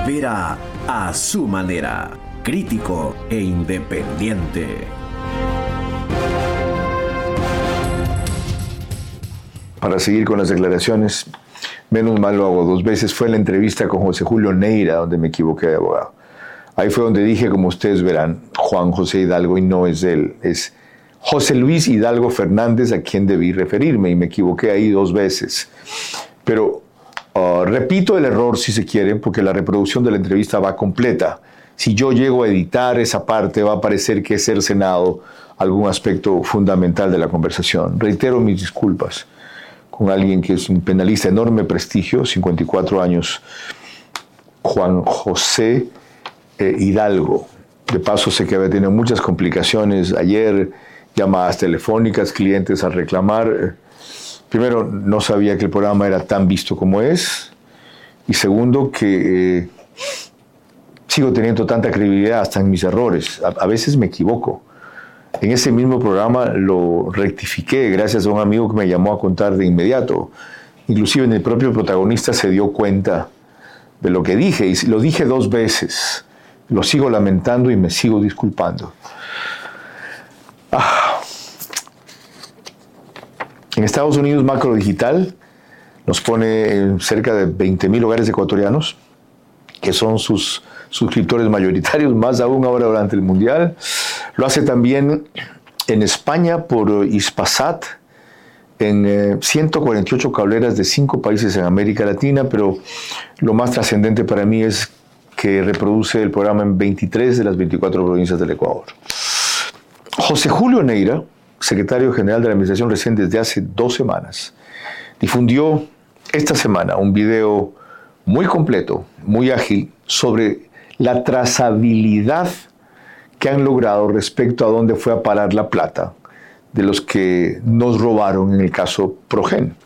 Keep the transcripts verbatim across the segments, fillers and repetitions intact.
Vera a su manera, crítico e independiente. Para seguir con las declaraciones, menos mal lo hago dos veces, fue la entrevista con José Julio Neira, donde me equivoqué de abogado. Ahí fue donde dije, como ustedes verán, Juan José Hidalgo, y no es él, es José Luis Hidalgo Fernández, a quien debí referirme, y me equivoqué ahí dos veces. Pero uh, repito el error, si se quiere, porque la reproducción de la entrevista va completa. Si yo llego a editar esa parte, va a parecer que he cercenado algún aspecto fundamental de la conversación. Reitero mis disculpas con alguien que es un penalista de enorme prestigio, cincuenta y cuatro años, Juan José eh, Hidalgo. De paso, sé que había tenido muchas complicaciones ayer, llamadas telefónicas, clientes a reclamar. Primero, no sabía que el programa era tan visto como es. Y segundo, que eh, sigo teniendo tanta credibilidad hasta en mis errores. A, a veces me equivoco. En ese mismo programa lo rectifiqué gracias a un amigo que me llamó a contar de inmediato. Inclusive el propio protagonista se dio cuenta de lo que dije, y lo dije dos veces. Lo sigo lamentando y me sigo disculpando. Ah. En Estados Unidos, Macro Digital nos pone en cerca de veinte mil hogares ecuatorianos, que son sus suscriptores mayoritarios, más aún ahora durante el Mundial. Lo hace también en España por Hispasat, en eh, ciento cuarenta y ocho cableras de cinco países en América Latina, pero lo más trascendente para mí es que reproduce el programa en veintitrés de las veinticuatro provincias del Ecuador. José Julio Neira, secretario general de la Administración recién desde hace dos semanas, difundió esta semana un video muy completo, muy ágil, sobre la trazabilidad que han logrado respecto a dónde fue a parar la plata de los que nos robaron en el caso Progen.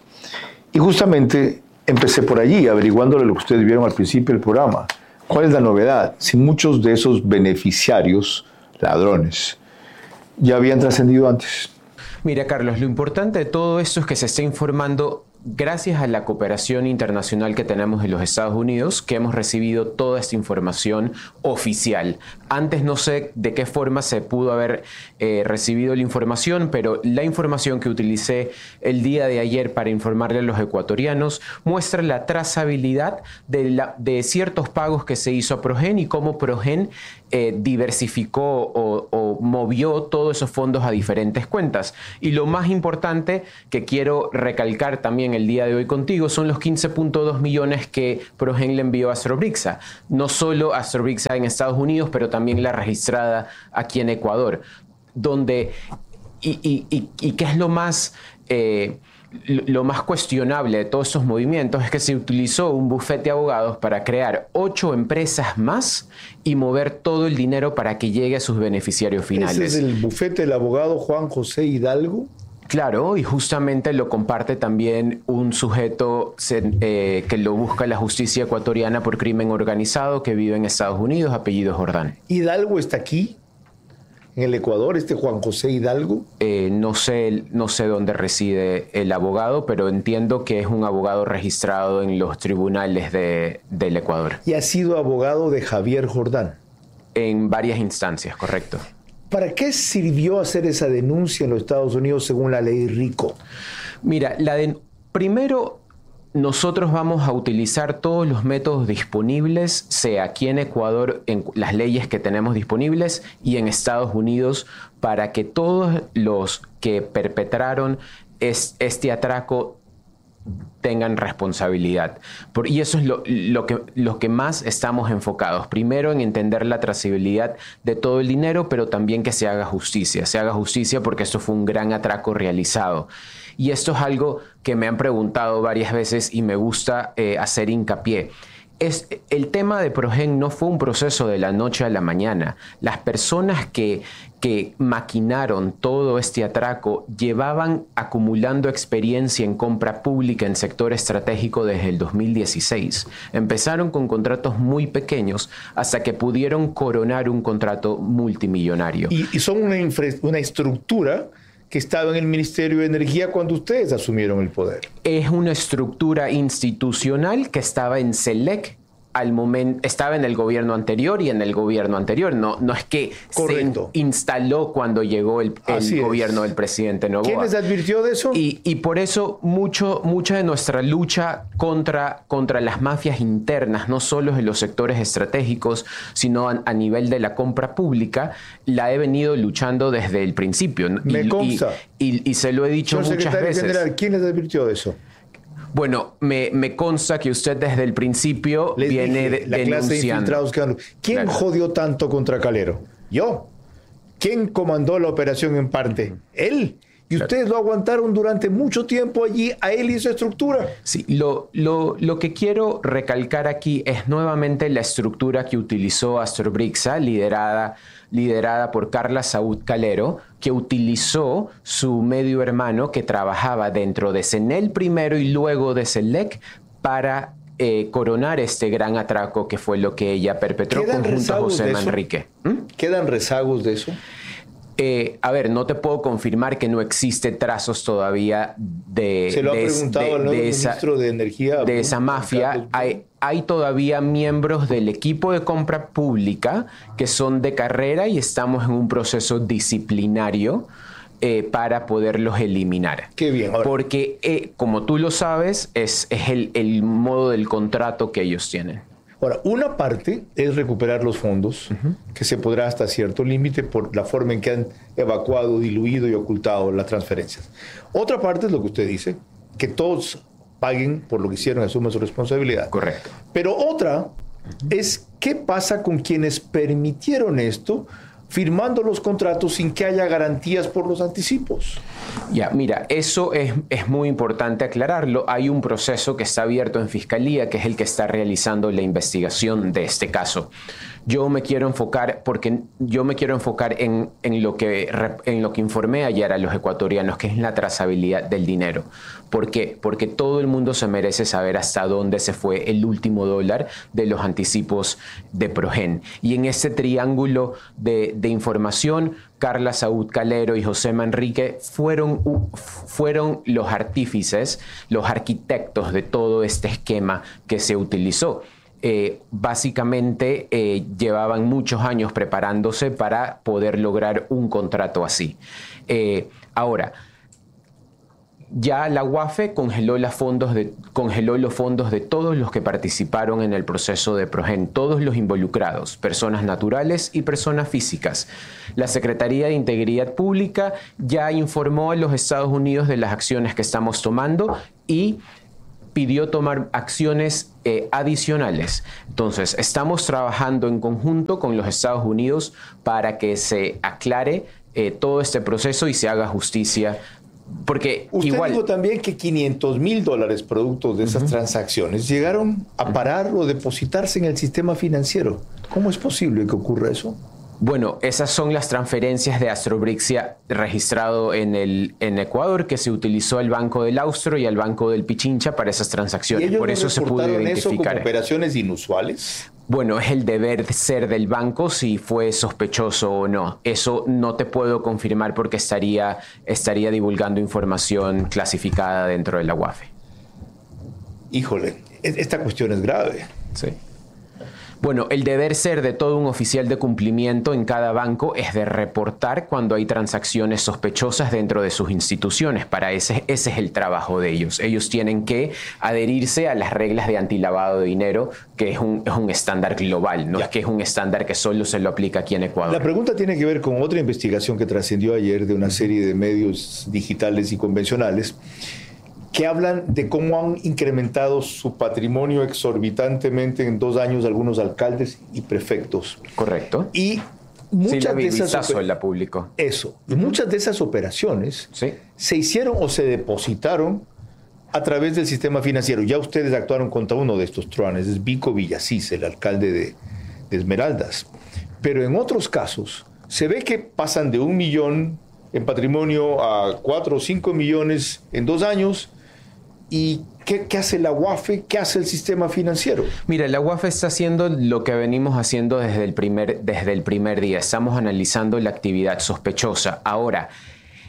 Y justamente empecé por allí, averiguándole lo que ustedes vieron al principio del programa. ¿Cuál es la novedad? Si muchos de esos beneficiarios, ladrones, ya habían trascendido antes. Mira, Carlos, lo importante de todo esto es que se está informando gracias a la cooperación internacional que tenemos en los Estados Unidos, que hemos recibido toda esta información oficial. Antes no sé de qué forma se pudo haber eh, recibido la información, pero la información que utilicé el día de ayer para informarle a los ecuatorianos muestra la trazabilidad de, la, de ciertos pagos que se hizo a Progen y cómo Progen eh, diversificó o, o movió todos esos fondos a diferentes cuentas. Y lo más importante que quiero recalcar también el día de hoy contigo son los quince punto dos millones que Progen le envió a Astrobrixa. No solo a Astrobrixa en Estados Unidos, pero también la registrada aquí en Ecuador. Donde, y, y, y, y qué es lo más... Eh, Lo más cuestionable de todos estos movimientos es que se utilizó un bufete de abogados para crear ocho empresas más y mover todo el dinero para que llegue a sus beneficiarios finales. ¿Ese es el bufete del abogado Juan José Hidalgo? Claro, y justamente lo comparte también un sujeto eh, que lo busca la justicia ecuatoriana por crimen organizado que vive en Estados Unidos, apellido Jordán. ¿Hidalgo está aquí? ¿En el Ecuador, este Juan José Hidalgo? Eh, no sé, no sé dónde reside el abogado, pero entiendo que es un abogado registrado en los tribunales de, del Ecuador. ¿Y ha sido abogado de Javier Jordán? En varias instancias, correcto. ¿Para qué sirvió hacer esa denuncia en los Estados Unidos según la ley RICO? Mira, la de, primero... nosotros vamos a utilizar todos los métodos disponibles, sea aquí en Ecuador, en las leyes que tenemos disponibles, y en Estados Unidos, para que todos los que perpetraron es, este atraco tengan responsabilidad. Por, y eso es lo, lo, que, lo que más estamos enfocados. Primero en entender la trazabilidad de todo el dinero, pero también que se haga justicia. Se haga justicia porque esto fue un gran atraco realizado. Y esto es algo que me han preguntado varias veces y me gusta eh, hacer hincapié. Es, el tema de Progen no fue un proceso de la noche a la mañana. Las personas que, que maquinaron todo este atraco llevaban acumulando experiencia en compra pública en sector estratégico desde el dos mil dieciséis. Empezaron con contratos muy pequeños hasta que pudieron coronar un contrato multimillonario. Y, y son una, infra, una estructura que estaba en el Ministerio de Energía cuando ustedes asumieron el poder. Es una estructura institucional que estaba en SELEC al momento, estaba en el gobierno anterior y en el gobierno anterior. No, no es que Correcto. se instaló cuando llegó el, el gobierno del presidente Noboa. ¿Quién les advirtió de eso? Y, y por eso mucho, mucha de nuestra lucha contra, contra las mafias internas, no solo en los sectores estratégicos, sino a, a nivel de la compra pública, la he venido luchando desde el principio. Me y, consta. Y, y, y se lo he dicho Señor muchas secretario veces. general, ¿quién les advirtió de eso? Bueno, me, me consta que usted desde el principio Les viene dije, de, la clase de denunciando. infiltrados que andan. ¿Quién Claro. jodió tanto contra Calero? Yo. ¿Quién comandó la operación en parte? Él. Y Claro. ustedes lo aguantaron durante mucho tiempo allí a él y su estructura. Sí, lo, lo, lo que quiero recalcar aquí es nuevamente la estructura que utilizó Astrobrixa, liderada, liderada por Carla Saúd Calero, que utilizó su medio hermano que trabajaba dentro de CENEL primero y luego de CELEC para eh, coronar este gran atraco que fue lo que ella perpetró ¿Quedan conjunto a rezagos José de eso? Manrique. ¿Mm? ¿Quedan rezagos de eso? Eh, a ver, no te puedo confirmar que no existe trazos todavía de, Se lo ha de, preguntado de- al nuevo de esa, ministro de Energía. de esa mafia. Carlos. Hay, hay todavía miembros del equipo de compra pública que son de carrera y estamos en un proceso disciplinario eh, para poderlos eliminar. Qué bien. Ahora, Porque, eh, como tú lo sabes, es, es el, el modo del contrato que ellos tienen. ahora, una parte es recuperar los fondos, uh-huh. que se podrá hasta cierto límite por la forma en que han evacuado, diluido y ocultado las transferencias. Otra parte es lo que usted dice, que todos paguen por lo que hicieron, asuman su responsabilidad. Correcto. Pero otra uh-huh. es qué pasa con quienes permitieron esto, firmando los contratos sin que haya garantías por los anticipos. Ya, mira, eso es, es muy importante aclararlo. Hay un proceso que está abierto en Fiscalía, que es el que está realizando la investigación de este caso. Yo me quiero enfocar, porque yo me quiero enfocar en, en, lo que, en lo que informé ayer a los ecuatorianos, que es la trazabilidad del dinero. ¿Por qué? Porque todo el mundo se merece saber hasta dónde se fue el último dólar de los anticipos de Progen. Y en ese triángulo de, de información, Carla Saúd Calero y José Manrique fueron, fueron los artífices, los arquitectos de todo este esquema que se utilizó. Eh, básicamente eh, llevaban muchos años preparándose para poder lograr un contrato así. Eh, ahora, ya la U A F E congeló, las fondos de, congeló los fondos de todos los que participaron en el proceso de Progen, todos los involucrados, personas naturales y personas físicas. La Secretaría de Integridad Pública ya informó a los Estados Unidos de las acciones que estamos tomando y pidió tomar acciones eh, adicionales. Entonces, estamos trabajando en conjunto con los Estados Unidos para que se aclare eh, todo este proceso y se haga justicia. Porque usted igual dijo también que quinientos mil dólares productos de esas uh-huh. transacciones llegaron a parar uh-huh. o depositarse en el sistema financiero. ¿Cómo es posible que ocurra eso? Bueno, esas son las transferencias de Astrobrixia registrado en, el, en Ecuador, que se utilizó el Banco del Austro y el Banco del Pichincha para esas transacciones. ¿Y ellos Por eso no se pudo identificar. eso como operaciones inusuales? Bueno, es el deber ser del banco si fue sospechoso o no. Eso no te puedo confirmar porque estaría, estaría divulgando información clasificada dentro de la U A F E. Híjole, esta cuestión es grave. Sí. Bueno, el deber ser de todo un oficial de cumplimiento en cada banco es de reportar cuando hay transacciones sospechosas dentro de sus instituciones. Para ese, ese es el trabajo de ellos. Ellos tienen que adherirse a las reglas de antilavado de dinero, que es un, es un estándar global, no ya. es que es un estándar que solo se lo aplica aquí en Ecuador. La pregunta tiene que ver con otra investigación que trascendió ayer de una serie de medios digitales y convencionales que hablan de cómo han incrementado su patrimonio exorbitantemente en dos años algunos alcaldes y prefectos. Correcto. Y muchas sí, la de esas vistazo la publicó. Eso. Y uh-huh. muchas de esas operaciones sí. se hicieron o se depositaron a través del sistema financiero. Ya ustedes actuaron contra uno de estos truanes, es Vico Villasís, el alcalde de, de Esmeraldas. Pero en otros casos se ve que pasan de un millón en patrimonio a cuatro o cinco millones en dos años. ¿Y qué, qué hace la U A F E? ¿Qué hace el sistema financiero? Mira, la U A F E está haciendo lo que venimos haciendo desde el primer, desde el primer día. Estamos analizando la actividad sospechosa. Ahora,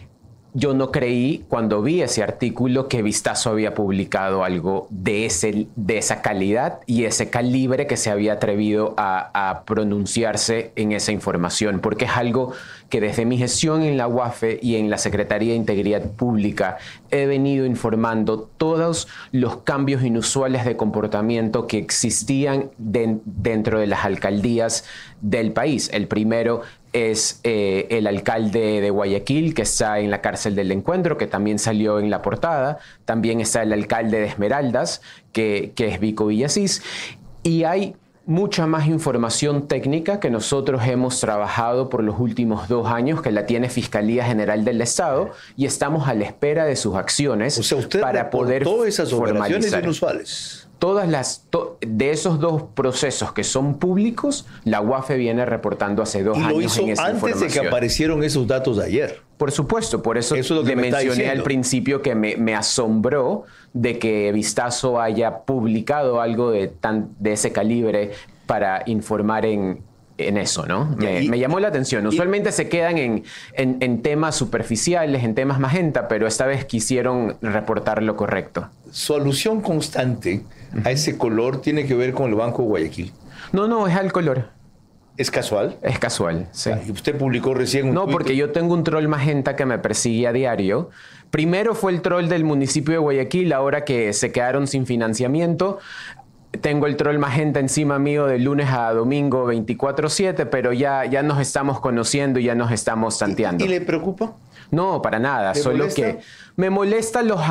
yo no creí cuando vi ese artículo que Vistazo había publicado algo de, ese, de esa calidad y ese calibre que se había atrevido a, a pronunciarse en esa información, porque es algo que desde mi gestión en la U A F E y en la Secretaría de Integridad Pública he venido informando todos los cambios inusuales de comportamiento que existían de, dentro de las alcaldías del país. El primero es eh, el alcalde de Guayaquil, que está en la cárcel del Encuentro, que también salió en la portada. También está el alcalde de Esmeraldas, que, que es Vico Villasís. Y hay mucha más información técnica que nosotros hemos trabajado por los últimos dos años, que la tiene Fiscalía General del Estado, y estamos a la espera de sus acciones, o sea, usted para poder todas esas operaciones formalizar. Inusuales. Todas las, to, de esos dos procesos que son públicos, la U A F E viene reportando hace dos y años lo hizo en esa antes información. de que aparecieron esos datos de ayer. Por supuesto, por eso, eso es lo que le me mencioné al principio que me, me asombró de que Vistazo haya publicado algo de, tan, de ese calibre para informar en, en eso, ¿no? Me, y, me llamó la atención. Usualmente y, se quedan en, en, en temas superficiales, en temas magenta, pero esta vez quisieron reportar lo correcto. Su alusión constante uh-huh. a ese color tiene que ver con el Banco de Guayaquil. No, no, es al color. ¿Es casual? Es casual, sí. ¿Y usted publicó recién un No, tuit? Porque yo tengo un troll magenta que me persigue a diario. Primero fue el troll del municipio de Guayaquil, ahora que se quedaron sin financiamiento. Tengo el troll magenta encima mío de lunes a domingo veinticuatro siete, pero ya, ya nos estamos conociendo y ya nos estamos tanteando. ¿Y, y le preocupa? No, para nada. Solo molesta? que me molestan los,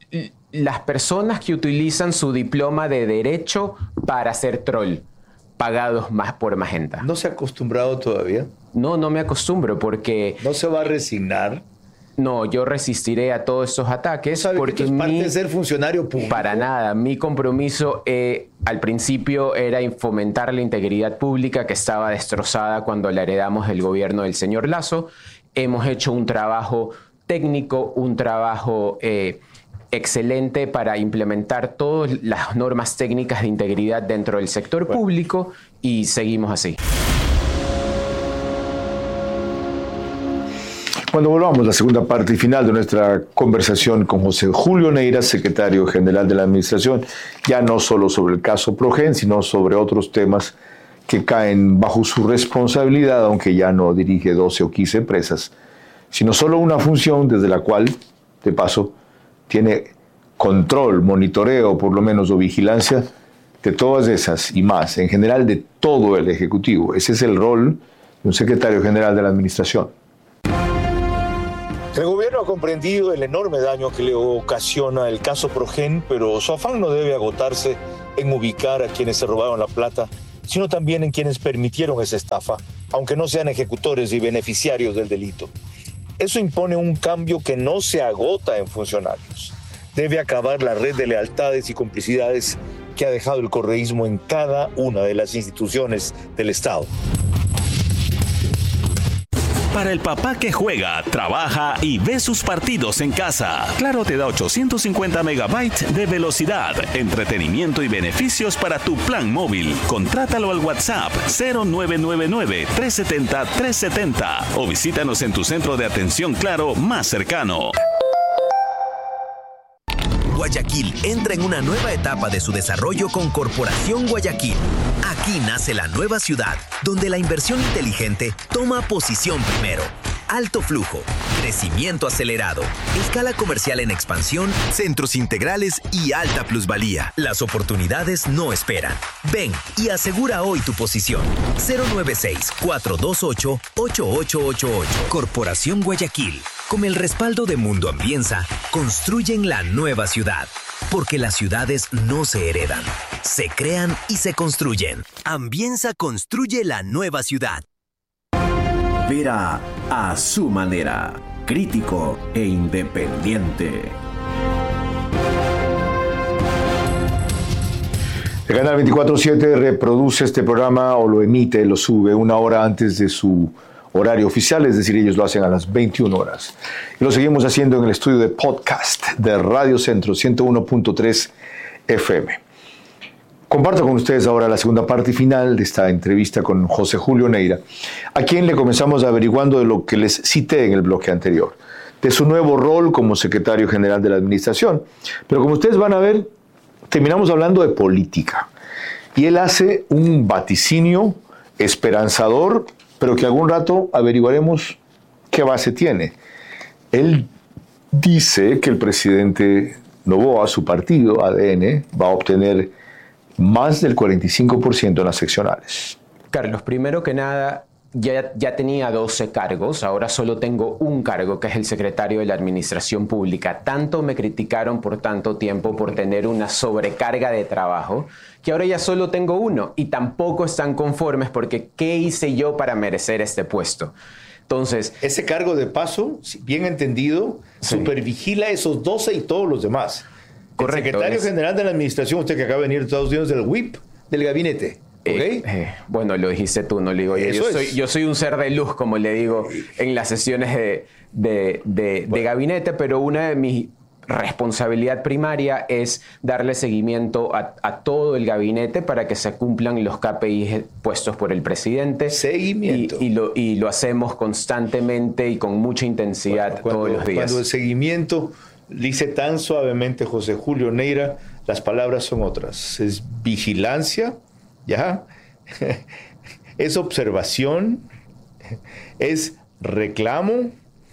las personas que utilizan su diploma de derecho para ser troll, pagados más por magenta. ¿No se ha acostumbrado todavía? No, no me acostumbro porque... ¿No se va a resignar? No, yo resistiré a todos estos ataques. ¿Sabe porque que es parte mi, de ser funcionario público? Para nada. Mi compromiso eh, al principio era fomentar la integridad pública, que estaba destrozada cuando la heredamos del gobierno del señor Lasso. Hemos hecho un trabajo técnico, un trabajo eh, excelente para implementar todas las normas técnicas de integridad dentro del sector bueno. público, y seguimos así. Cuando volvamos a la segunda parte y final de nuestra conversación con José Julio Neira, secretario general de la Administración, ya no solo sobre el caso Progen, sino sobre otros temas que caen bajo su responsabilidad, aunque ya no dirige doce o quince empresas, sino solo una función desde la cual, de paso, tiene control, monitoreo, por lo menos, o vigilancia de todas esas y más, en general de todo el Ejecutivo. Ese es el rol de un secretario general de la Administración. El gobierno ha comprendido el enorme daño que le ocasiona el caso Progen, pero su afán no debe agotarse en ubicar a quienes se robaron la plata, sino también en quienes permitieron esa estafa, aunque no sean ejecutores y beneficiarios del delito. Eso impone un cambio que no se agota en funcionarios. Debe acabar la red de lealtades y complicidades que ha dejado el correísmo en cada una de las instituciones del Estado. Para el papá que juega, trabaja y ve sus partidos en casa, Claro te da ochocientos cincuenta megabytes de velocidad, entretenimiento y beneficios para tu plan móvil. Contrátalo al WhatsApp cero nueve nueve nueve, tres siete cero, tres siete cero o visítanos en tu centro de atención Claro más cercano. Guayaquil entra en una nueva etapa de su desarrollo con Corporación Guayaquil. Aquí nace la nueva ciudad, donde la inversión inteligente toma posición primero. Alto flujo, crecimiento acelerado, escala comercial en expansión, centros integrales y alta plusvalía. Las oportunidades no esperan. Ven y asegura hoy tu posición. cero nueve seis, cuatro dos ocho, ocho ocho ocho ocho. Corporación Guayaquil. Con el respaldo de Mundo Ambienza, construyen la nueva ciudad. Porque las ciudades no se heredan, se crean y se construyen. Ambienza construye la nueva ciudad. Vera a su manera, crítico e independiente. El canal veinticuatro siete reproduce este programa o lo emite, lo sube una hora antes de su horario oficial, es decir, ellos lo hacen a las veintiuna horas. Y lo seguimos haciendo en el estudio de podcast de Radio Centro ciento uno punto tres F M. Comparto con ustedes ahora la segunda parte y final de esta entrevista con José Julio Neira, a quien le comenzamos averiguando de lo que les cité en el bloque anterior, de su nuevo rol como secretario general de la administración. Pero como ustedes van a ver, terminamos hablando de política. Y él hace un vaticinio esperanzador, pero que algún rato averiguaremos qué base tiene. Él dice que el presidente Noboa, su partido, A D N, va a obtener más del cuarenta y cinco por ciento en las seccionales. Carlos, primero que nada, ya, ya tenía doce cargos, ahora solo tengo un cargo, que es el secretario de la Administración Pública. Tanto me criticaron por tanto tiempo por tener una sobrecarga de trabajo, que ahora ya solo tengo uno, y tampoco están conformes porque ¿qué hice yo para merecer este puesto? Entonces, ese cargo de paso, bien entendido, sí, supervigila esos doce y todos los demás. Correcto. El secretario es... general de la administración, usted que acaba de venir de Estados Unidos, del whip del gabinete. ¿Okay? Eh, eh, bueno, lo dijiste tú, no lo digo yo. Yo soy, yo soy un ser de luz, como le digo en las sesiones de, de, de, bueno. de gabinete, pero una de mis responsabilidad primaria es darle seguimiento a, a todo el gabinete para que se cumplan los K P Is puestos por el presidente. Seguimiento. Y, y, lo, y lo hacemos constantemente y con mucha intensidad bueno, cuando, todos los días. Cuando el seguimiento dice tan suavemente José Julio Neira, las palabras son otras. Es vigilancia, ¿ya? Es observación, es reclamo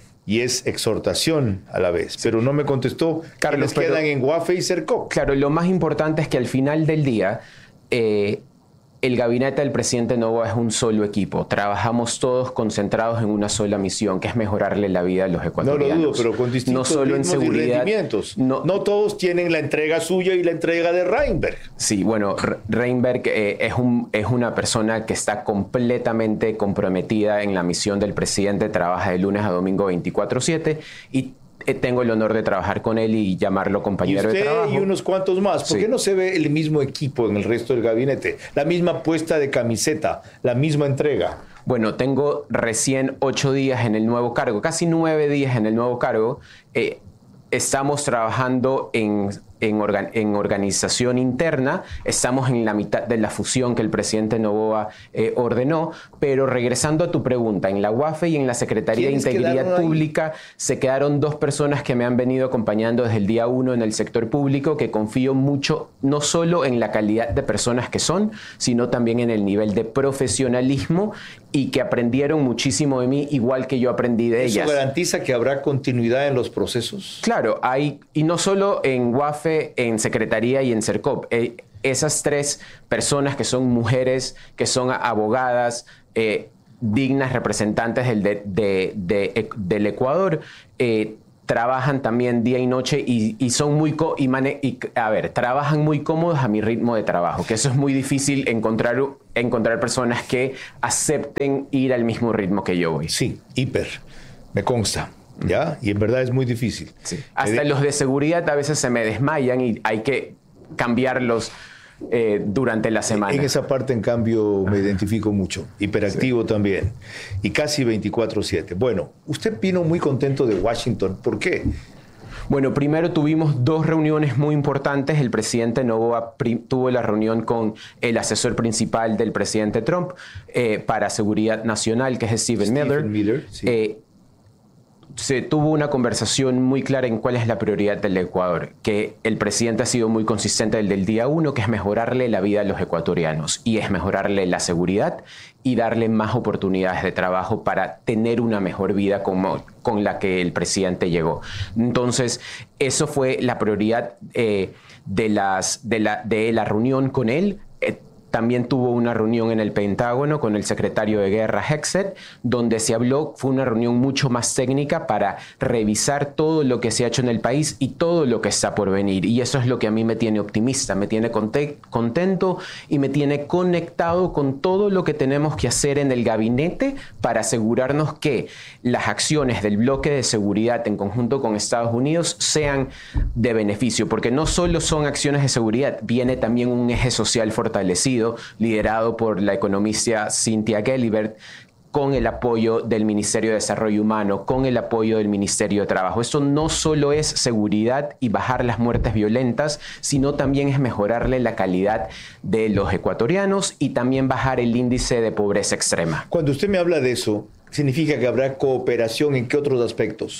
y es exhortación a la vez. Pero no me contestó. Carlos, quedan pero, en Guafe y Cercó. Claro, lo más importante es que al final del día eh, el gabinete del presidente Noboa es un solo equipo. Trabajamos todos concentrados en una sola misión, que es mejorarle la vida a los ecuatorianos. No lo dudo, pero con distintos no solo en seguridad, rendimientos. No, no todos tienen la entrega suya y la entrega de Reinberg. Sí, bueno, Reinberg eh, es, un, es una persona que está completamente comprometida en la misión del presidente. Trabaja de lunes a domingo veinticuatro siete y tengo el honor de trabajar con él y llamarlo compañero de trabajo. Y unos cuantos más. ¿Por sí. qué no se ve el mismo equipo en el resto del gabinete? La misma puesta de camiseta, la misma entrega. Bueno, tengo recién ocho días en el nuevo cargo, casi nueve días en el nuevo cargo. Eh, estamos trabajando en, en, organ, en organización interna, estamos en la mitad de la fusión que el presidente Noboa eh, ordenó, pero regresando a tu pregunta, en la Guafe y en la Secretaría de Integridad Pública se quedaron dos personas que me han venido acompañando desde el día uno en el sector público, que confío mucho no solo en la calidad de personas que son, sino también en el nivel de profesionalismo y que aprendieron muchísimo de mí, igual que yo aprendí de ellas. ¿Eso garantiza que habrá continuidad en los procesos? Claro, hay, y no solo en Guafe, en Secretaría y en Cercop. Eh, esas tres personas que son mujeres, que son abogadas, eh, dignas representantes del, de, de, de, del Ecuador, eh, trabajan también día y noche y, y son muy co y, mane y a ver, trabajan muy cómodos a mi ritmo de trabajo, que eso es muy difícil encontrar, encontrar personas que acepten ir al mismo ritmo que yo voy. Sí, hiper, me consta. ¿Ya? Y en verdad es muy difícil. Sí. Hasta los de seguridad a veces se me desmayan y hay que cambiarlos eh, durante la semana. En esa parte, en cambio, me identifico mucho. Hiperactivo sí. también. Y casi veinticuatro siete. Bueno, usted vino muy contento de Washington. ¿Por qué? Bueno, primero tuvimos dos reuniones muy importantes. El presidente Noboa tuvo la reunión con el asesor principal del presidente Trump eh, para seguridad nacional, que es Stephen, Stephen Miller. Miller sí. eh, Se tuvo una conversación muy clara en cuál es la prioridad del Ecuador, que el presidente ha sido muy consistente desde el día uno, que es mejorarle la vida a los ecuatorianos y es mejorarle la seguridad y darle más oportunidades de trabajo para tener una mejor vida como, con la que el presidente llegó. Entonces, eso fue la prioridad eh, de, las, de, la, de la reunión con él. Eh, También tuvo una reunión en el Pentágono con el secretario de Guerra, Hexet, donde se habló, fue una reunión mucho más técnica para revisar todo lo que se ha hecho en el país y todo lo que está por venir. Y eso es lo que a mí me tiene optimista, me tiene contento y me tiene conectado con todo lo que tenemos que hacer en el gabinete para asegurarnos que las acciones del bloque de seguridad en conjunto con Estados Unidos sean de beneficio, porque no solo son acciones de seguridad, viene también un eje social fortalecido, liderado por la economista Cynthia Gelibert, con el apoyo del Ministerio de Desarrollo Humano, con el apoyo del Ministerio de Trabajo. Esto no solo es seguridad y bajar las muertes violentas, sino también es mejorarle la calidad de los ecuatorianos y también bajar el índice de pobreza extrema. Cuando usted me habla de eso, ¿significa que habrá cooperación en qué otros aspectos?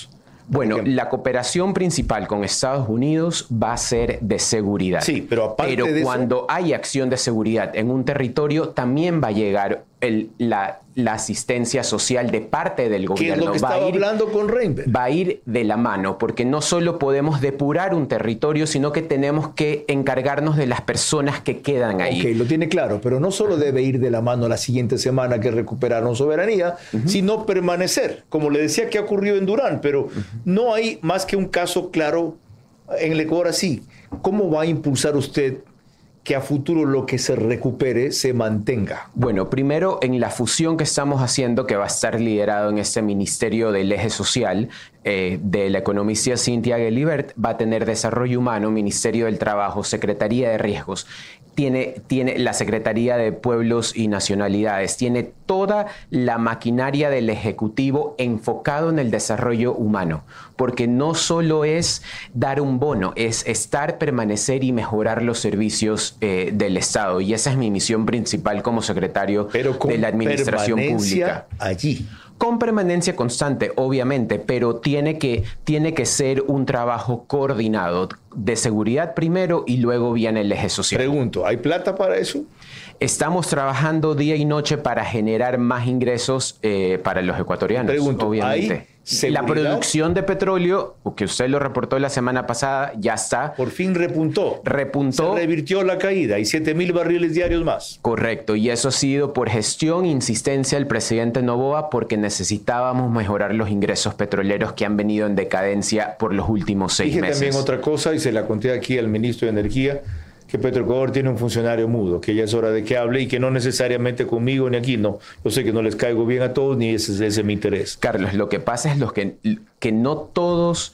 Bueno, la cooperación principal con Estados Unidos va a ser de seguridad. Sí, pero aparte pero de cuando eso... hay acción de seguridad en un territorio, también va a llegar el, la, la asistencia social de parte del gobierno. ¿Qué es lo que va estaba a ir, hablando con Reinberg? Va a ir de la mano, porque no solo podemos depurar un territorio, sino que tenemos que encargarnos de las personas que quedan ahí. Ok, lo tiene claro, pero no solo debe ir de la mano la siguiente semana que recuperaron soberanía, uh-huh. sino permanecer, como le decía que ha ocurrido en Durán, pero uh-huh. no hay más que un caso claro en el Ecuador así. ¿Cómo va a impulsar usted que a futuro lo que se recupere se mantenga? Bueno, primero en la fusión que estamos haciendo, que va a estar liderado en este Ministerio del Eje Social, eh, de la economista Cynthia Guilibert, va a tener Desarrollo Humano, Ministerio del Trabajo, Secretaría de Riesgos, tiene, tiene la Secretaría de Pueblos y Nacionalidades, tiene toda la maquinaria del Ejecutivo enfocado en el desarrollo humano, porque no solo es dar un bono, es estar, permanecer y mejorar los servicios eh, del Estado, y esa es mi misión principal como secretario de la Administración Pública. Allí. Con permanencia constante, obviamente, pero tiene que, tiene que ser un trabajo coordinado de seguridad primero y luego viene el eje social. Pregunto, ¿hay plata para eso? Estamos trabajando día y noche para generar más ingresos eh, para los ecuatorianos. Pregunto, obviamente. ¿hay seguridad? La producción de petróleo, que usted lo reportó la semana pasada, ya está. Por fin repuntó. Repuntó. Se revirtió la caída. Hay siete mil barriles diarios más. Correcto. Y eso ha sido por gestión e insistencia del presidente Noboa, porque necesitábamos mejorar los ingresos petroleros que han venido en decadencia por los últimos seis Dije meses. Dije también otra cosa, y se la conté aquí al ministro de Energía, que Petroecuador tiene un funcionario mudo, que ya es hora de que hable y que no necesariamente conmigo ni aquí, no. Yo sé que no les caigo bien a todos, ni ese, ese es mi interés. Carlos, lo que pasa es los que, que no todos,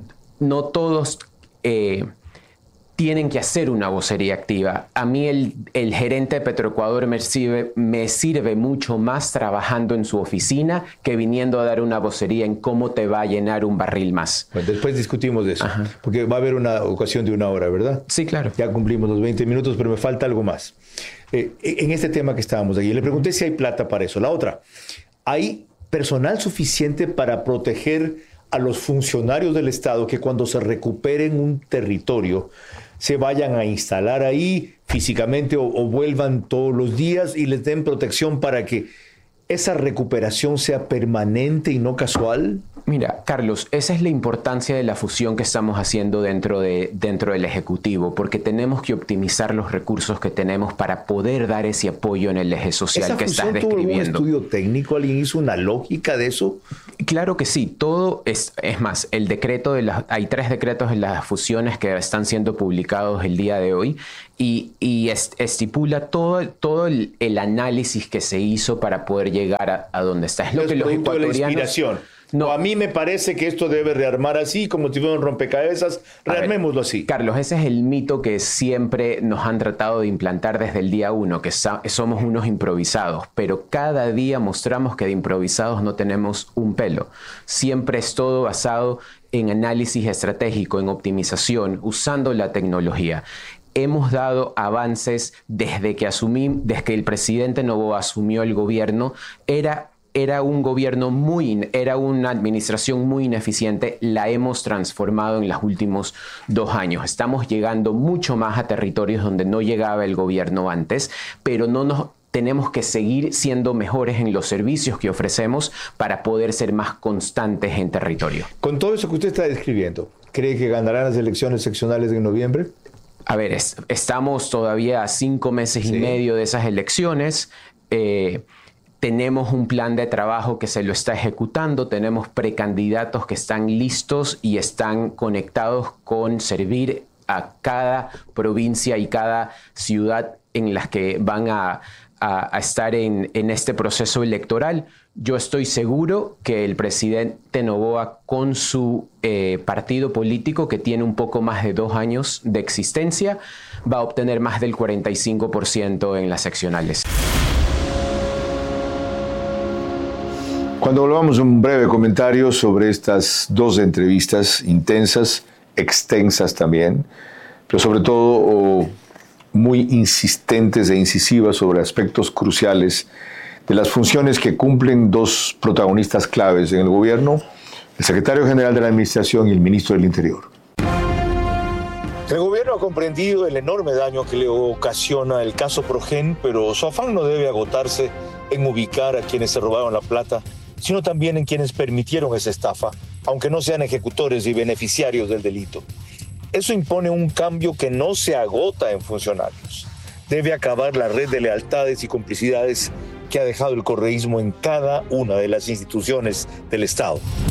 no todos eh, tienen que hacer una vocería activa. A mí el, el gerente de Petroecuador me sirve, me sirve mucho más trabajando en su oficina que viniendo a dar una vocería en cómo te va a llenar un barril más. Bueno, después discutimos de eso, Ajá. porque va a haber una ocasión de una hora, ¿verdad? Sí, claro. Ya cumplimos los veinte minutos, pero me falta algo más. Eh, en este tema que estábamos aquí, le pregunté si hay plata para eso. La otra, ¿hay personal suficiente para proteger a los funcionarios del Estado que cuando se recuperen un territorio se vayan a instalar ahí físicamente o, o vuelvan todos los días y les den protección para que esa recuperación sea permanente y no casual? Mira, Carlos, esa es la importancia de la fusión que estamos haciendo dentro, de, dentro del Ejecutivo, porque tenemos que optimizar los recursos que tenemos para poder dar ese apoyo en el eje social que estás describiendo. ¿Tuvo algún estudio técnico? ¿Alguien hizo una lógica de eso? Claro que sí, todo es, es más, el decreto de las, hay tres decretos de las fusiones que están siendo publicados el día de hoy y, y est, estipula todo, todo el, el análisis que se hizo para poder llegar a, a donde está. Es lo que los ecuatorianos... De la inspiración. No. O a mí me parece que esto debe rearmar así, como si fuera un rompecabezas, rearmémoslo así. Carlos, ese es el mito que siempre nos han tratado de implantar desde el día uno, que somos unos improvisados, pero cada día mostramos que de improvisados no tenemos un pelo. Siempre es todo basado en análisis estratégico, en optimización, usando la tecnología. Hemos dado avances desde que asumí, desde que el presidente Noboa asumió el gobierno. Era Era un gobierno muy, era una administración muy ineficiente, la hemos transformado en los últimos dos años. Estamos llegando mucho más a territorios donde no llegaba el gobierno antes, pero no nos tenemos que seguir siendo mejores en los servicios que ofrecemos para poder ser más constantes en territorio. Con todo eso que usted está describiendo, ¿cree que ganarán las elecciones seccionales en noviembre? A ver, es, estamos todavía a cinco meses sí. y medio de esas elecciones. Eh, Tenemos un plan de trabajo que se lo está ejecutando, tenemos precandidatos que están listos y están conectados con servir a cada provincia y cada ciudad en las que van a, a, a estar en, en este proceso electoral. Yo estoy seguro que el presidente Noboa, con su eh, partido político, que tiene un poco más de dos años de existencia, va a obtener más del cuarenta y cinco por ciento en las seccionales. Cuando volvamos, un breve comentario sobre estas dos entrevistas intensas, extensas también, pero sobre todo oh, muy insistentes e incisivas sobre aspectos cruciales de las funciones que cumplen dos protagonistas claves en el gobierno, el secretario general de la Administración y el ministro del Interior. El gobierno ha comprendido el enorme daño que le ocasiona el caso Progen, pero su afán no debe agotarse en ubicar a quienes se robaron la plata, sino también en quienes permitieron esa estafa, aunque no sean ejecutores y beneficiarios del delito. Eso impone un cambio que no se agota en funcionarios. Debe acabar la red de lealtades y complicidades que ha dejado el correísmo en cada una de las instituciones del Estado.